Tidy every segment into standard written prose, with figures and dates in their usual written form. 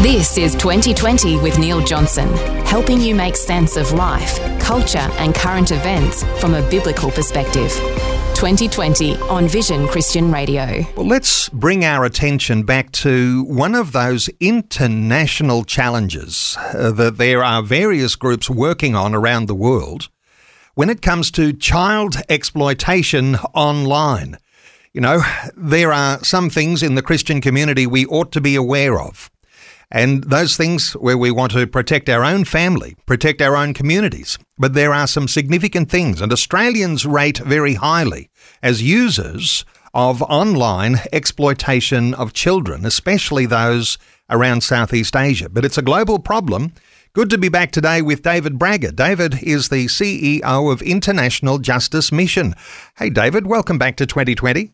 This is 2020 with Neil Johnson, helping you make sense of life, culture and current events from a biblical perspective. 2020 on Vision Christian Radio. Well, let's bring our attention back to one of those international challenges that there are various groups working on around the world when it comes to child exploitation online. You know, there are some things in the Christian community we ought to be aware of. And those things where we want to protect our own family, protect our own communities. But there are some significant things, and Australians rate very highly as users of online exploitation of children, especially those around Southeast Asia. But it's a global problem. Good to be back today with David Braga. David is the CEO of International Justice Mission. Hey, David, welcome back to 2020.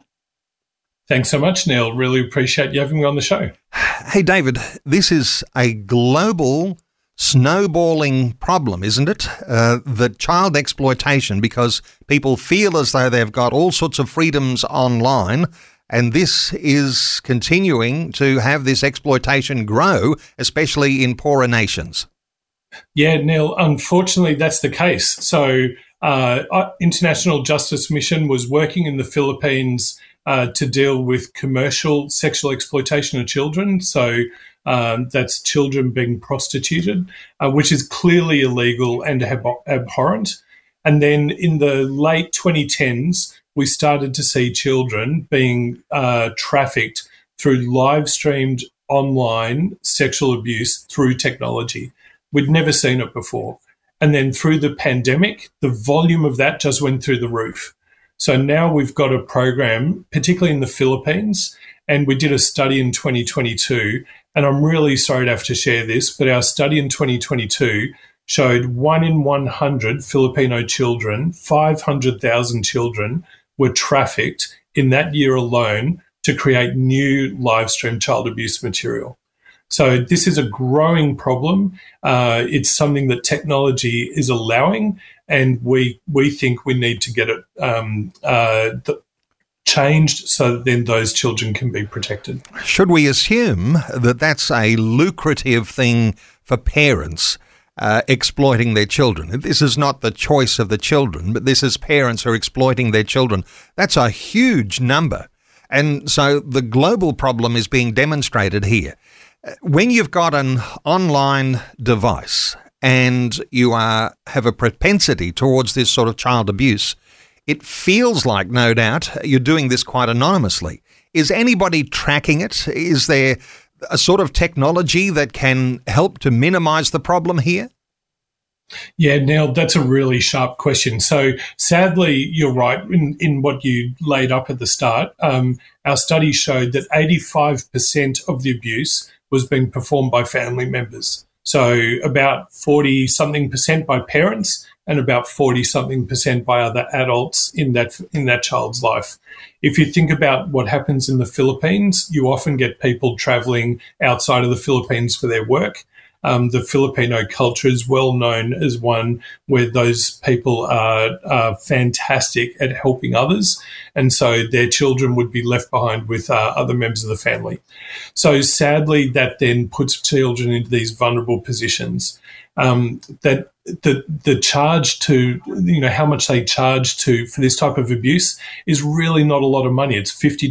Thanks so much, Neil. Really appreciate you having me on the show. Hey, David, this is a global snowballing problem, isn't it? The child exploitation, because people feel as though they've got all sorts of freedoms online, and this is continuing to have this exploitation grow, especially in poorer nations. Yeah, Neil, unfortunately, that's the case. So International Justice Mission was working in the Philippines to deal with commercial sexual exploitation of children. So that's children being prostituted, which is clearly illegal and abhorrent. And then in the late 2010s, we started to see children being trafficked through live-streamed online sexual abuse through technology. We'd never seen it before. And then through the pandemic, the volume of that just went through the roof. So now we've got a program, particularly in the Philippines, and we did a study in 2022, and I'm really sorry to have to share this, but our study in 2022 showed 1 in 100 Filipino children, 500,000 children, were trafficked in that year alone to create new live stream child abuse material. So this is a growing problem. It's something that technology is allowing, and we think we need to get it changed so that then those children can be protected. Should we assume that that's a lucrative thing for parents exploiting their children? This is not the choice of the children, but this is parents who are exploiting their children. That's a huge number. And so the global problem is being demonstrated here. When you've got an online device and you have a propensity towards this sort of child abuse, it feels like, no doubt, you're doing this quite anonymously. Is anybody tracking it? Is there a sort of technology that can help to minimize the problem here? Yeah, Neil, that's a really sharp question. So sadly, you're right in what you laid up at the start. Our study showed that 85% of the abuse was being performed by family members. So about 40-something% by parents and about 40-something% by other adults in that child's life. If you think about what happens in the Philippines, you often get people traveling outside of the Philippines for their work. The Filipino culture is well known as one where those people are fantastic at helping others, and so their children would be left behind with other members of the family. So sadly, that then puts children into these vulnerable positions. That the charge to, how much they charge for this type of abuse is really not a lot of money. It's $50,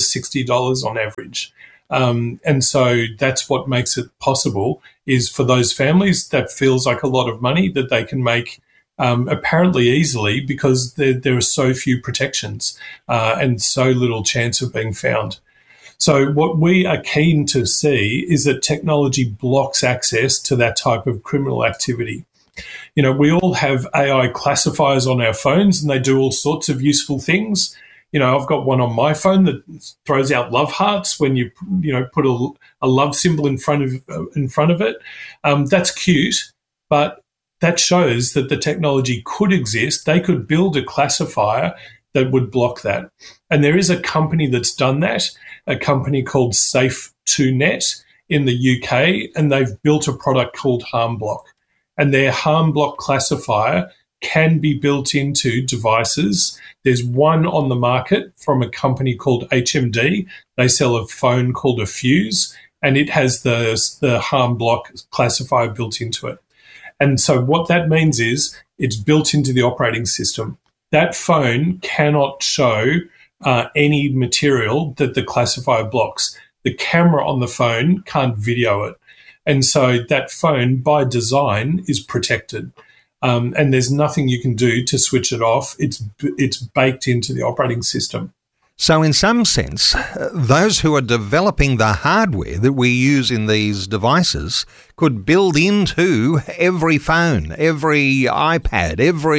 $60 on average. And so that's what makes it possible, is for those families that feels like a lot of money that they can make apparently easily, because there are so few protections and so little chance of being found. So what we are keen to see is that technology blocks access to that type of criminal activity. We all have AI classifiers on our phones, and they do all sorts of useful things. I've got one on my phone that throws out love hearts when you put a love symbol in front of it. That's cute, but that shows that the technology could exist. They could build a classifier that would block that. And there is a company that's done that, a company called Safe2Net in the UK, and they've built a product called HarmBlock. And their HarmBlock classifier can be built into devices. There's one on the market from a company called HMD. They sell a phone called a Fuse, and it has the harm block classifier built into it. And so what that means is it's built into the operating system. That phone cannot show any material that the classifier blocks. The camera on the phone can't video it. And so that phone, by design, is protected. And there's nothing you can do to switch it off. It's baked into the operating system. So in some sense, those who are developing the hardware that we use in these devices could build into every phone, every iPad,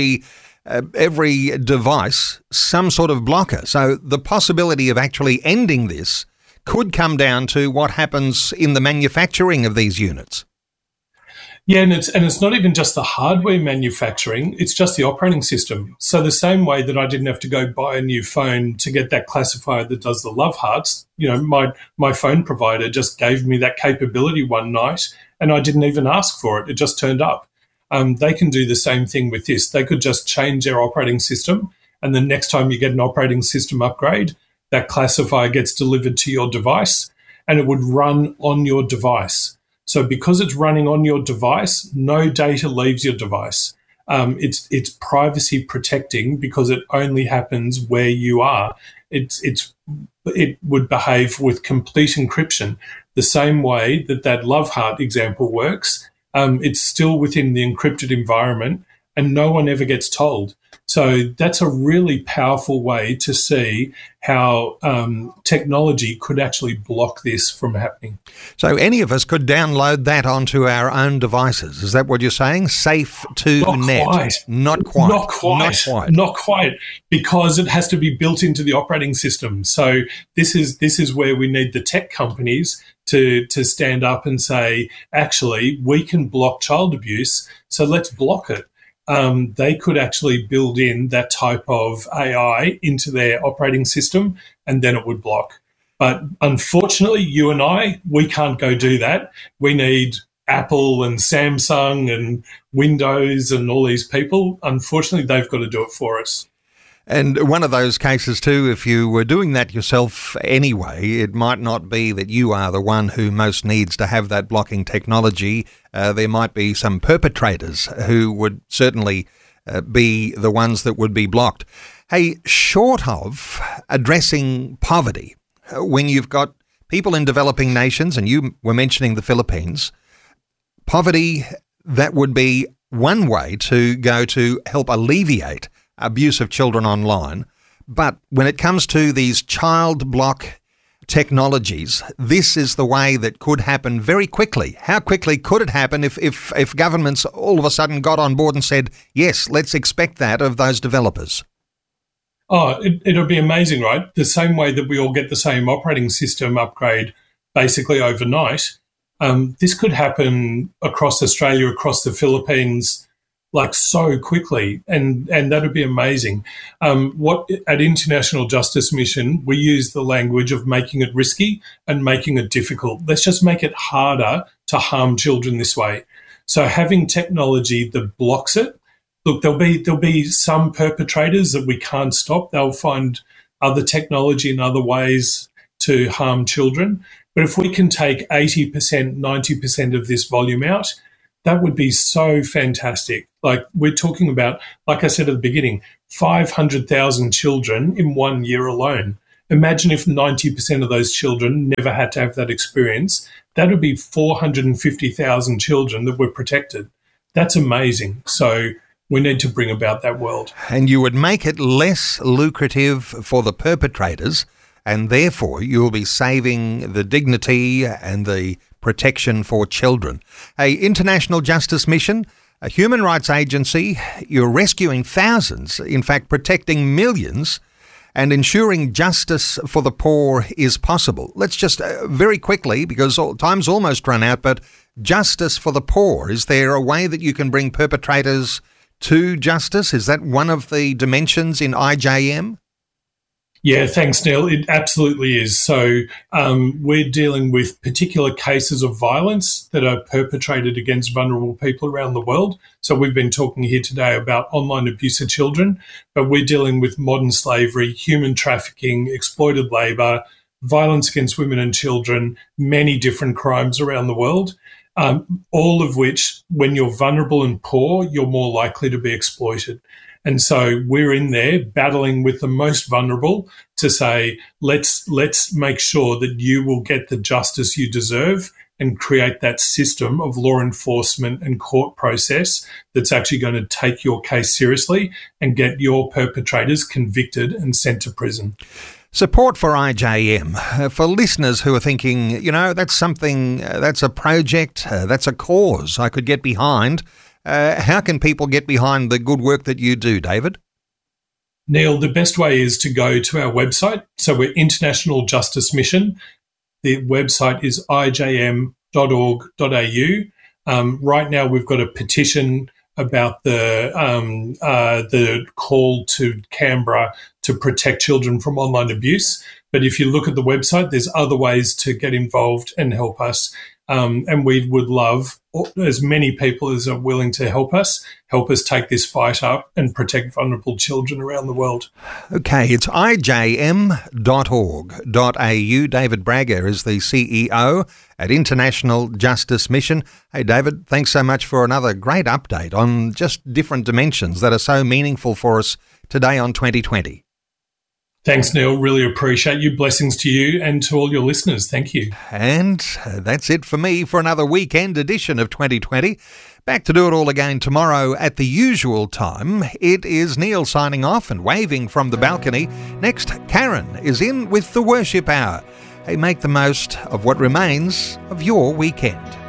every device, some sort of blocker. So the possibility of actually ending this could come down to what happens in the manufacturing of these units. Yeah, and it's not even just the hardware manufacturing, it's just the operating system. So the same way that I didn't have to go buy a new phone to get that classifier that does the love hearts, my phone provider just gave me that capability one night and I didn't even ask for it. It just turned up. They can do the same thing with this. They could just change their operating system, and the next time you get an operating system upgrade, that classifier gets delivered to your device and it would run on your device. So because it's running on your device, no data leaves your device. It's privacy protecting because it only happens where you are. It would behave with complete encryption, the same way that love heart example works. It's still within the encrypted environment and no one ever gets told. So that's a really powerful way to see how technology could actually block this from happening. So any of us could download that onto our own devices. Is that what you're saying? Safe to net? Not quite. Because it has to be built into the operating system. So this is where we need the tech companies to stand up and say, actually, we can block child abuse, so let's block it. They could actually build in that type of AI into their operating system and then it would block. But unfortunately, you and I, we can't go do that. We need Apple and Samsung and Windows and all these people. Unfortunately, they've got to do it for us. And one of those cases too, if you were doing that yourself anyway, it might not be that you are the one who most needs to have that blocking technology. There might be some perpetrators who would certainly be the ones that would be blocked. Hey, short of addressing poverty, when you've got people in developing nations, and you were mentioning the Philippines, poverty, that would be one way to go to help alleviate abuse of children online. But when it comes to these child block technologies, this is the way that could happen very quickly. How quickly could it happen if governments all of a sudden got on board and said, yes, let's expect that of those developers? Oh, it'll be amazing, right? The same way that we all get the same operating system upgrade basically overnight, this could happen across Australia, across the Philippines, like so quickly, and that would be amazing. At International Justice Mission, we use the language of making it risky and making it difficult. Let's just make it harder to harm children this way. So having technology that blocks it, look, there'll be some perpetrators that we can't stop. They'll find other technology and other ways to harm children. But if we can take 80%, 90% of this volume out, that would be so fantastic. Like we're talking about, like I said at the beginning, 500,000 children in 1 year alone. Imagine if 90% of those children never had to have that experience. That would be 450,000 children that were protected. That's amazing. So we need to bring about that world. And you would make it less lucrative for the perpetrators, and therefore you'll be saving the dignity and the protection for children. International Justice Mission, a human rights agency, you're rescuing thousands, in fact protecting millions, and ensuring justice for the poor is possible. Let's just very quickly, because time's almost run out, but justice for the poor, is there a way that you can bring perpetrators to justice? Is that one of the dimensions in IJM? Yeah, thanks, Neil. It absolutely is. So we're dealing with particular cases of violence that are perpetrated against vulnerable people around the world. So we've been talking here today about online abuse of children, but we're dealing with modern slavery, human trafficking, exploited labour, violence against women and children, many different crimes around the world, all of which, when you're vulnerable and poor, you're more likely to be exploited. And so we're in there battling with the most vulnerable to say, let's make sure that you will get the justice you deserve and create that system of law enforcement and court process that's actually going to take your case seriously and get your perpetrators convicted and sent to prison. Support for IJM. For listeners who are thinking, that's something, that's a project, that's a cause I could get behind. How can people get behind the good work that you do, David? Neil, the best way is to go to our website. So we're International Justice Mission. The website is ijm.org.au. Right now we've got a petition about the call to Canberra to protect children from online abuse. But if you look at the website, there's other ways to get involved and help us. And we would love as many people as are willing to help us take this fight up and protect vulnerable children around the world. Okay, it's ijm.org.au. David Braga is the CEO at International Justice Mission. Hey, David, thanks so much for another great update on just different dimensions that are so meaningful for us today on 2020. Thanks, Neil. Really appreciate you. Blessings to you and to all your listeners. Thank you. And that's it for me for another weekend edition of 2020. Back to do it all again tomorrow at the usual time. It is Neil signing off and waving from the balcony. Next, Karen is in with the Worship Hour. Hey, make the most of what remains of your weekend.